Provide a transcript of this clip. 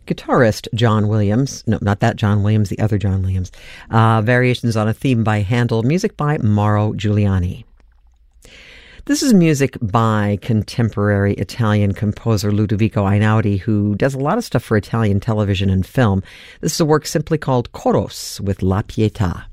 guitarist John Williams. No, not that John Williams, the other John Williams. Variations on a theme by Handel, music by Mauro Giuliani. This is music by contemporary Italian composer Ludovico Einaudi, who does a lot of stuff for Italian television and film. This is a work simply called Choros with La Pietà.